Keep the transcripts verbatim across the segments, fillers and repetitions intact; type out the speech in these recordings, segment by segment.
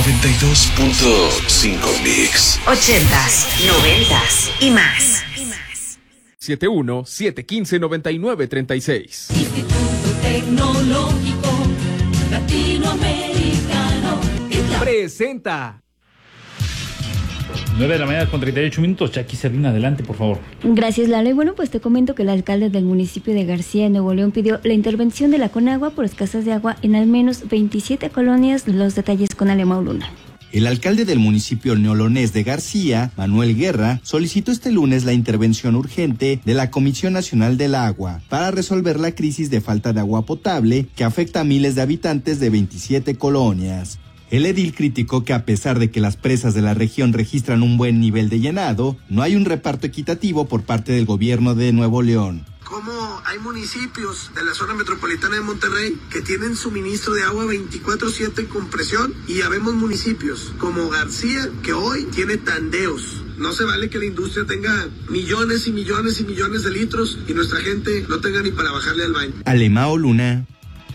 noventa y dos punto cinco Mix. Ochentas, noventas y más. siete uno siete uno cinco nueve nueve tres seis. Instituto Tecnológico Latinoamericano. Presenta. nueve de la mañana con treinta y ocho minutos. Jackie Servín, adelante, por favor. Gracias, Lalo. Y bueno, pues te comento que el alcalde del municipio de García, en Nuevo León, pidió la intervención de la Conagua por escasez de agua en al menos veintisiete colonias. Los detalles con Alemão Luna. El alcalde del municipio neolonés de García, Manuel Guerra, solicitó este lunes la intervención urgente de la Comisión Nacional del Agua para resolver la crisis de falta de agua potable que afecta a miles de habitantes de veintisiete colonias. El edil criticó que a pesar de que las presas de la región registran un buen nivel de llenado, no hay un reparto equitativo por parte del gobierno de Nuevo León. Como hay municipios de la zona metropolitana de Monterrey que tienen suministro de agua veinticuatro siete con presión, y ya vemos municipios como García que hoy tiene tandeos. No se vale que la industria tenga millones y millones y millones de litros y nuestra gente no tenga ni para bajarle al baño. Alemão Luna.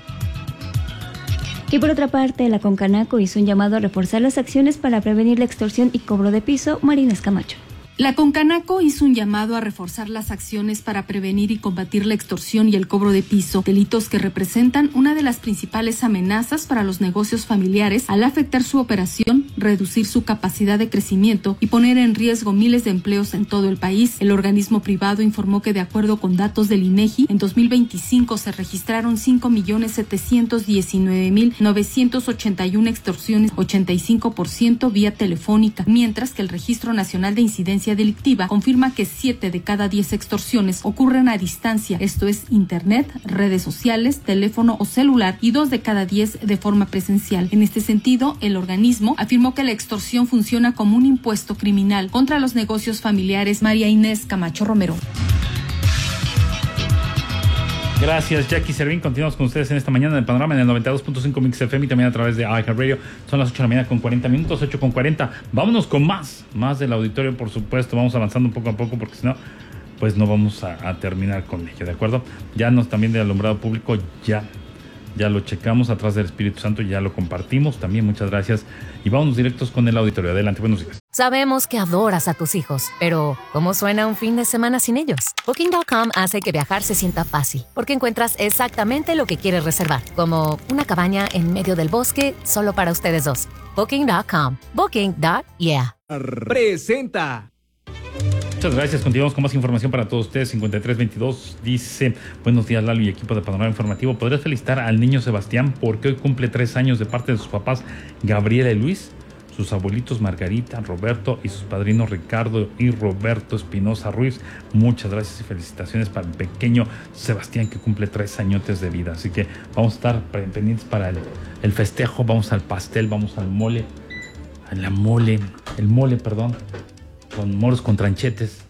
Y por otra parte, la Concanaco hizo un llamado a reforzar las acciones para prevenir la extorsión y cobro de piso. Marina Escamacho. La Concanaco hizo un llamado a reforzar las acciones para prevenir y combatir la extorsión y el cobro de piso, delitos que representan una de las principales amenazas para los negocios familiares al afectar su operación, reducir su capacidad de crecimiento y poner en riesgo miles de empleos en todo el país. El organismo privado informó que de acuerdo con datos del INEGI, en dos mil veinticinco se registraron cinco millones setecientos diecinueve mil novecientos ochenta y una extorsiones, ochenta y cinco por ciento vía telefónica, mientras que el Registro Nacional de Incidencia Delictiva confirma que siete de cada diez extorsiones ocurren a distancia, esto es internet, redes sociales, teléfono o celular, y dos de cada diez de forma presencial. En este sentido, el organismo afirmó que la extorsión funciona como un impuesto criminal contra los negocios familiares. María Inés Camacho Romero. Gracias, Jackie Servín. Continuamos con ustedes en esta mañana en el panorama en el noventa y dos punto cinco Mix F M y también a través de iHeartRadio. Son las ocho de la mañana con cuarenta minutos, ocho con cuarenta. Vámonos con más, más del auditorio, por supuesto. Vamos avanzando poco a poco porque si no, pues no vamos a, a terminar con ello, ¿de acuerdo? Ya nos también del alumbrado público, ya, ya lo checamos atrás del Espíritu Santo, ya lo compartimos también. Muchas gracias. Y vámonos directos con el auditorio. Adelante, buenos días. Sabemos que adoras a tus hijos, pero ¿cómo suena un fin de semana sin ellos? Booking punto com hace que viajar se sienta fácil, porque encuentras exactamente lo que quieres reservar, como una cabaña en medio del bosque solo para ustedes dos. Booking punto com. Booking. Yeah. Presenta. Muchas gracias. Continuamos con más información para todos ustedes. cincuenta y tres veintidós dice: buenos días, Lalo y equipo de Panorama Informativo. ¿Podrías felicitar al niño Sebastián porque hoy cumple tres años de parte de sus papás Gabriela y Luis, sus abuelitos Margarita, Roberto y sus padrinos Ricardo y Roberto Espinosa Ruiz? Muchas gracias y felicitaciones para el pequeño Sebastián que cumple tres añotes de vida. Así que vamos a estar pendientes para el, el festejo. Vamos al pastel, vamos al mole, a la mole, el mole, perdón, con moros con tranchetes.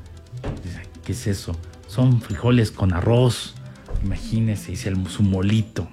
¿Qué es eso? Son frijoles con arroz. Imagínense, hice el, su molito.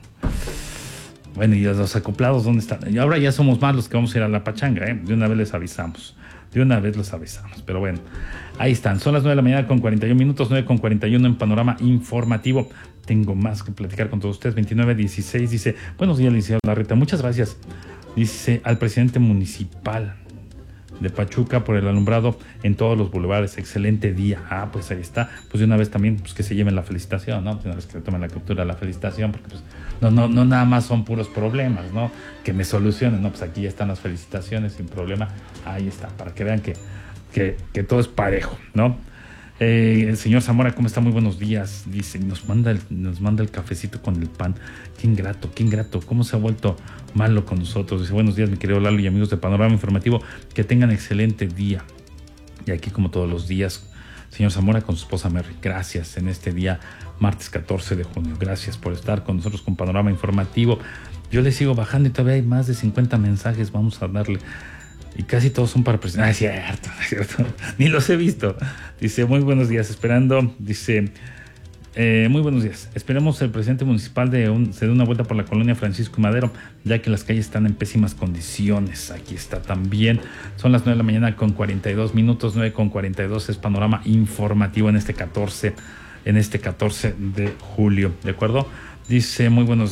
Bueno, y los acoplados, ¿dónde están? Y ahora ya somos más los que vamos a ir a la pachanga, ¿eh? De una vez les avisamos. De una vez los avisamos. Pero bueno, ahí están. Son las nueve de la mañana con cuarenta y uno minutos, nueve con cuarenta y uno en Panorama Informativo. Tengo más que platicar con todos ustedes. veintinueve dieciséis dice: buenos días, licenciado Larreta. Muchas gracias. Dice al presidente municipal de Pachuca por el alumbrado en todos los bulevares. Excelente día. Ah, pues ahí está. Pues de una vez también, pues que se lleven la felicitación, ¿no? De una vez que se tomen la captura de la felicitación, porque pues no, no, no nada más son puros problemas, ¿no? Que me solucionen, ¿no? Pues aquí ya están las felicitaciones sin problema. Ahí está, para que vean que, que, que todo es parejo, ¿no? Eh, el señor Zamora, ¿cómo está? Muy buenos días. Dice, nos manda el, nos manda el cafecito con el pan. Qué ingrato, qué ingrato. ¿Cómo se ha vuelto malo con nosotros? Dice, buenos días, mi querido Lalo y amigos de Panorama Informativo. Que tengan excelente día. Y aquí, como todos los días, señor Zamora con su esposa Mary. Gracias en este día, martes catorce de junio. Gracias por estar con nosotros con Panorama Informativo. Yo le sigo bajando y todavía hay más de cincuenta mensajes. Vamos a darle. Y casi todos son para presionar. Ah, es cierto, es cierto. Ni los he visto. Dice, muy buenos días. Esperando, dice, eh, muy buenos días. Esperemos el presidente municipal de un, se dé una vuelta por la colonia Francisco y Madero, ya que las calles están en pésimas condiciones. Aquí está también. Son las nueve de la mañana con cuarenta y dos minutos. nueve con cuarenta y dos es Panorama Informativo en este catorce, en este catorce de julio. ¿De acuerdo? Dice, muy buenos